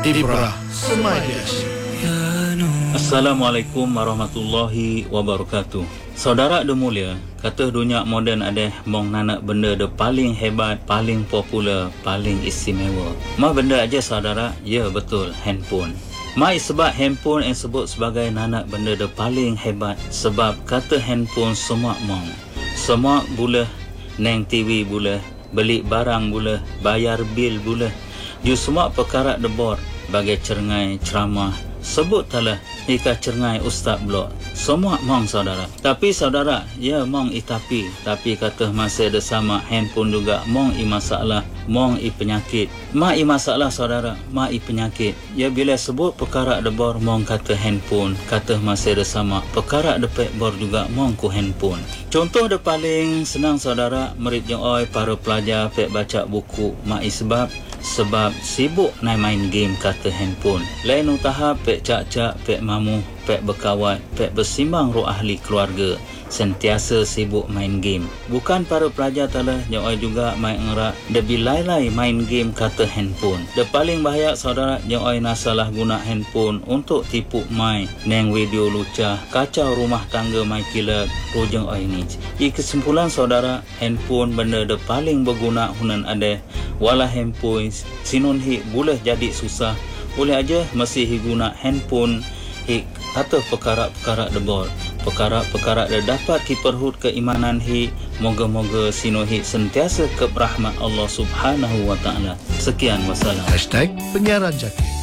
Dibra Semaya. Assalamualaikum warahmatullahi wabarakatuh. Saudara de mulia, kata dunia moden ada mong nanak benda de paling hebat, paling popular, paling istimewa. Ma benda aja saudara? Ya betul, handphone. Mai sebab handphone yang sebut sebagai nanak benda de paling hebat sebab kata handphone semua mong. Semua boleh, neng TV boleh, beli barang boleh, bayar bil boleh. You semua perkara debor bagai cerengai ceramah. Sebut talah ika cerengai ustaz blok. Semua mong saudara. Tapi saudara, ya mong itapi. Tapi kata masih ada sama handphone juga mong i masalah, mong i penyakit. Ma i masalah saudara, ma i penyakit. Ya bila sebut perkara debor mong kata handphone, kata masih ada sama perkara depek bor juga mong ku handphone. Contoh de paling senang saudara, merit yang oi para pelajar pek baca buku ma i sebab sibuk naik main game kata handphone. Lain tahap pek cak-cak, pek mamu, pek berkawan, pek bersimbang roh ahli keluarga. Sentiasa sibuk main game. Bukan para pelajar talah yang juga main ngerak debi lai-lai main game kata handphone. De paling bahaya saudara yang nasalah guna handphone untuk tipu mai neng video lucah, kacau rumah tangga mai kilak rujeng ni. I kesimpulan saudara, handphone benda de paling berguna hunan ada. Wala handphone sinun hi boleh jadi susah. Boleh aja masih guna handphone hi kata perkara-perkara debor. Perkara-perkara dia dapat kiperhut keimanan hi. Moga-moga sinuhi sentiasa ke rahmat Allah Subhanahu wa ta'ala. Sekian wassalam. #Penyiaran Jaki.